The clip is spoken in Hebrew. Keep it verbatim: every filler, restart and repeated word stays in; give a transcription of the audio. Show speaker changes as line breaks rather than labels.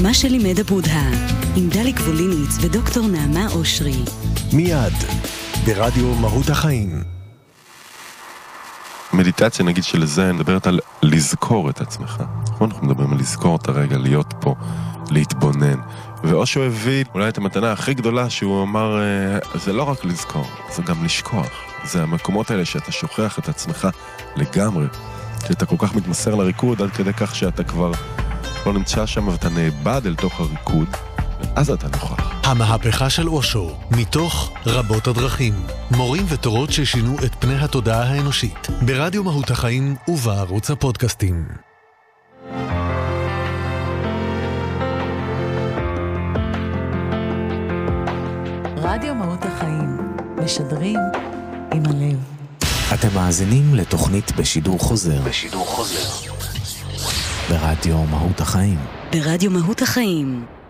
מה שלימד הבודהה, עם דלי קבוליניץ ודוקטור נעמה אושרי.
מיד, ברדיו מהות החיים.
מדיטציה, נגיד שלזה, מדברת על לזכור את עצמך. אנחנו מדברים על לזכור את הרגע, להיות פה, להתבונן. ואושו הביא אולי את המתנה הכי גדולה שהוא אמר, זה לא רק לזכור, זה גם לשכוח. זה המקומות האלה שאתה שוכח את עצמך לגמרי. שאתה כל כך מתמסר לריקוד עד כדי כך שאתה כבר לא נמצא שם ואתה נאבד אל תוך הריקוד, ואז אתה נוכח.
המהפכה של אושו, מתוך רבות הדרכים. מורים ותורות ששינו את פני התודעה האנושית. ברדיו מהות החיים ובערוץ הפודקאסטים.
רדיו מהות החיים, משדרים עם הלב.
אתם מאזינים לתוכנית בשידור חוזר.
בשידור חוזר.
ברדיו מהות החיים.
ברדיו מהות החיים.